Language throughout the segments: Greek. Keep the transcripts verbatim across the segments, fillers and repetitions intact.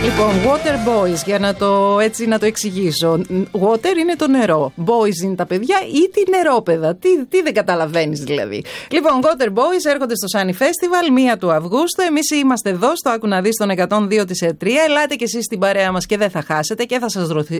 Λοιπόν, Water Boys, για να το, έτσι, να το εξηγήσω. Water είναι το νερό. Boys είναι τα παιδιά ή τι νερόπαιδα. Τι, τι δεν καταλαβαίνεις δηλαδή. Λοιπόν, Water Boys έρχονται στο Sunny Festival μία του Αυγούστου. Εμείς είμαστε εδώ στο Άκου να δεις τον εκατόν δύο της τρία. Ελάτε κι εσείς στην παρέα μας και δεν θα χάσετε και θα σας, δροθι...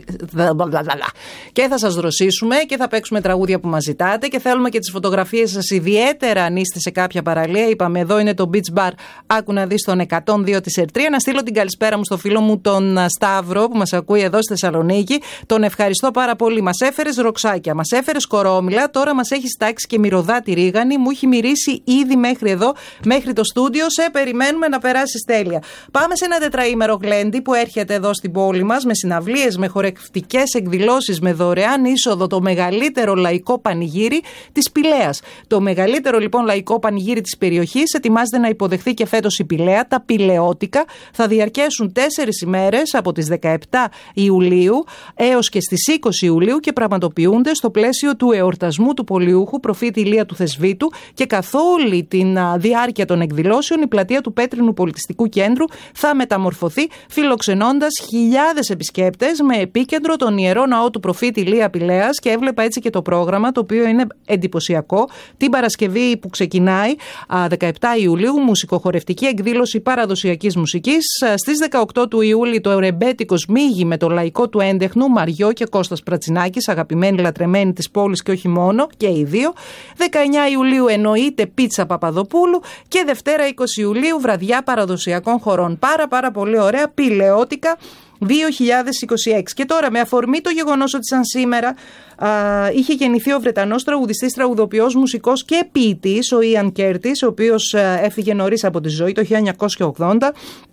και θα σας δροσίσουμε και θα παίξουμε τραγούδια που μας ζητάτε και θέλουμε και τις φωτογραφίες σας, ιδιαίτερα αν είστε σε κάποια παραλία. Είπαμε, εδώ είναι το Beach Bar Άκου να δεις τον εκατόν δύο της τρία. Να στείλω την καλησπέρα μου στο φίλο μου τον Σταύρο που μας ακούει εδώ στη Θεσσαλονίκη. Τον ευχαριστώ πάρα πολύ. Μας έφερες ροξάκια, μας έφερες κορόμιλα, τώρα μας έχεις τάξει και μυρωδάτη ρίγανη. Μου έχει μυρίσει ήδη μέχρι εδώ, μέχρι το στούντιο. Σε περιμένουμε να περάσεις τέλεια. Πάμε σε ένα τετραήμερο γλέντι που έρχεται εδώ στην πόλη μας με συναυλίες, με χορευτικές εκδηλώσεις, με δωρεάν είσοδο. Το μεγαλύτερο λαϊκό πανηγύρι της Πηλαίας. Το μεγαλύτερο λοιπόν λαϊκό πανηγύρι της περιοχής ετοιμάζεται να υποδεχθεί και φέτος η Πηλαία. Τα Πηλαιώτικα θα διαρκέσουν τέσσερις ημέρες από τις δεκαεπτά Ιουλίου έως και στις είκοσι Ιουλίου και πραγματοποιούνται στο πλαίσιο του εορτασμού του Πολιούχου προφήτη Ηλία του Θεσβήτου και καθ' όλη τη διάρκεια των εκδηλώσεων η πλατεία του Πέτρινου Πολιτιστικού Κέντρου θα μεταμορφωθεί φιλοξενώντας χιλιάδες επισκέπτες με επίκεντρο τον Ιερό Ναό του προφήτη Ηλία Πηλαίας και έβλεπα έτσι και το πρόγραμμα το οποίο είναι εντυπωσιακό. Την Παρασκευή που ξεκινάει δεκαεπτά Ιουλίου μουσικοχορευτική εκδήλωση παραδοσιακής μουσικής. Στις δεκαοκτώ του Ιούλη το ρεμπέτικο σμίγι με το λαϊκό του έντεχνο Μαριό και Κώστας Πρατσινάκης, αγαπημένοι λατρεμένοι της πόλης και όχι μόνο και οι δύο. δεκαεννιά Ιουλίου εννοείται πίτσα Παπαδοπούλου και Δευτέρα είκοσι Ιουλίου βραδιά παραδοσιακών χωρών. Πάρα πάρα πολύ ωραία, Πηλαιώτικα δύο χιλιάδες είκοσι έξι. Και τώρα με αφορμή το γεγονός ότι σαν σήμερα α, είχε γεννηθεί ο Βρετανός τραγουδιστής, τραγουδοποιός, μουσικός και ποιητής ο Ιαν Κέρτις, ο οποίος α, έφυγε νωρίς από τη ζωή το χίλια εννιακόσια ογδόντα.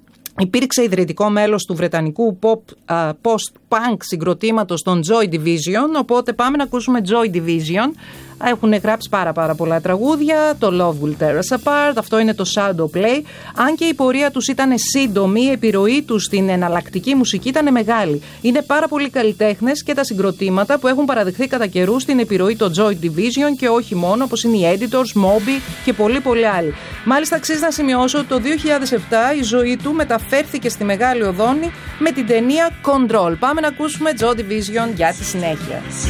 Υπήρξε ιδρυτικό μέλος του βρετανικού pop, uh, post-punk συγκροτήματος των Joy Division, οπότε πάμε να ακούσουμε Joy Division. Έχουν γράψει πάρα πάρα πολλά τραγούδια, το Love Will Tear Us Apart, αυτό είναι το Shadow Play. Αν και η πορεία τους ήταν σύντομη, η επιρροή τους στην εναλλακτική μουσική ήταν μεγάλη. Είναι πάρα πολλοί καλλιτέχνες και τα συγκροτήματα που έχουν παραδεχθεί κατά καιρού στην επιρροή των Joy Division και όχι μόνο, όπως είναι οι Editors, Moby και πολλοί πολλοί άλλοι. Μάλιστα αξίζει να σημειώσω ότι το δύο χιλιάδες επτά η ζωή του μεταφέρθηκε στη μεγάλη οδόνη με την ταινία Control. Πάμε να ακούσουμε Joy Division για τη συνέχεια.